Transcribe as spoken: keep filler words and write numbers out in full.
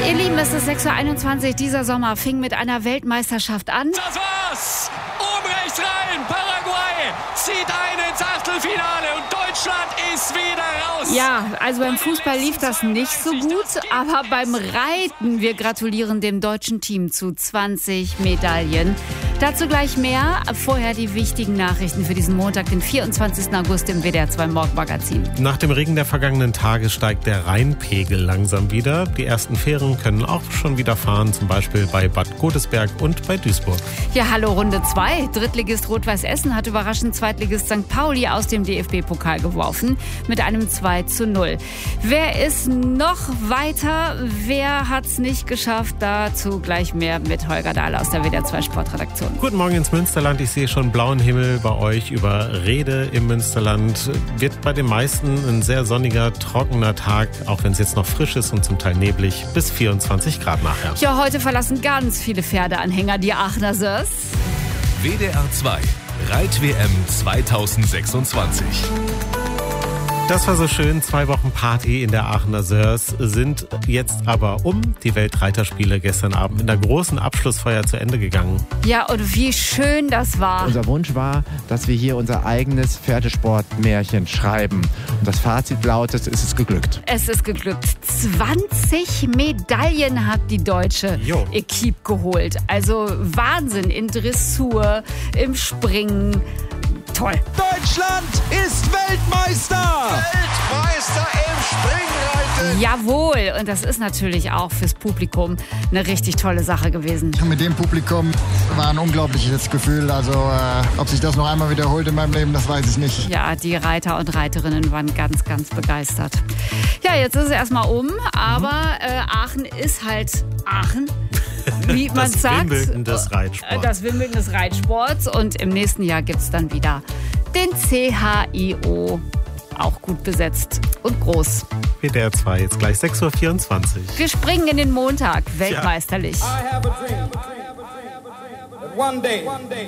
Ihr Lieben, es ist sechs Uhr einundzwanzig. Dieser Sommer fing mit einer Weltmeisterschaft an. Das war's! Oben rechts rein! Paraguay zieht ein ins Achtelfinale und Deutschland ist wieder raus! Ja, also beim Fußball lief das nicht so gut, aber beim Reiten, wir gratulieren dem deutschen Team zu zwanzig Medaillen. Dazu gleich mehr. Vorher die wichtigen Nachrichten für diesen Montag, den vierundzwanzigsten August im W D R zwei Morgenmagazin. Nach dem Regen der vergangenen Tage steigt der Rheinpegel langsam wieder. Die ersten Fähren können auch schon wieder fahren, zum Beispiel bei Bad Godesberg und bei Duisburg. Ja, hallo, Runde zwei. Drittligist Rot-Weiß Essen hat überraschend Zweitligist Sankt Pauli aus dem D F B-Pokal geworfen mit einem zwei zu null. Wer ist noch weiter? Wer hat's nicht geschafft? Dazu gleich mehr mit Holger Dahl aus der W D R zwei Sportredaktion. Guten Morgen ins Münsterland. Ich sehe schon blauen Himmel bei euch über Rede im Münsterland. Wird bei den meisten ein sehr sonniger, trockener Tag, auch wenn es jetzt noch frisch ist und zum Teil neblig, bis vierundzwanzig Grad nachher. Ja, heute verlassen ganz viele Pferdeanhänger die Aachener Sörs. W D R zwei Reit-W M zweitausendsechsundzwanzig. Das war so schön. Zwei Wochen Party in der Aachener Sörs sind jetzt aber um. Die Weltreiterspiele gestern Abend in der großen Abschlussfeier zu Ende gegangen. Ja, und wie schön das war. Unser Wunsch war, dass wir hier unser eigenes Pferdesportmärchen schreiben. Und das Fazit lautet, es ist geglückt. Es ist geglückt. zwanzig Medaillen hat die deutsche Jo. Equipe geholt. Also Wahnsinn in Dressur, im Springen. Toll. Deutschland ist Weltmeister! Weltmeister im Springreiten! Jawohl. Und das ist natürlich auch fürs Publikum eine richtig tolle Sache gewesen. Mit dem Publikum war ein unglaubliches Gefühl. Also äh, ob sich das noch einmal wiederholt in meinem Leben, das weiß ich nicht. Ja, die Reiter und Reiterinnen waren ganz, ganz begeistert. Ja, jetzt ist es erstmal um, aber äh, Aachen ist halt Aachen. Wie man Das sagt, Wimbledon des Reitsports. Das Wimbledon des Reitsports. Und im nächsten Jahr gibt es dann wieder den C H I O. Auch gut besetzt und groß. W D R zwei, jetzt gleich sechs Uhr vierundzwanzig. Wir springen in den Montag, weltmeisterlich. I have a dream that one day